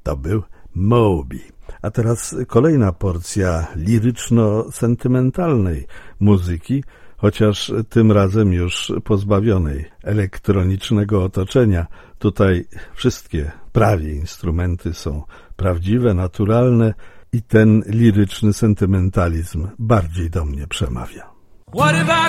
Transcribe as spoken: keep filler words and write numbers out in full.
To był Moby. A teraz kolejna porcja liryczno-sentymentalnej muzyki, chociaż tym razem już pozbawionej elektronicznego otoczenia. Tutaj wszystkie prawie instrumenty są prawdziwe, naturalne i ten liryczny sentymentalizm bardziej do mnie przemawia.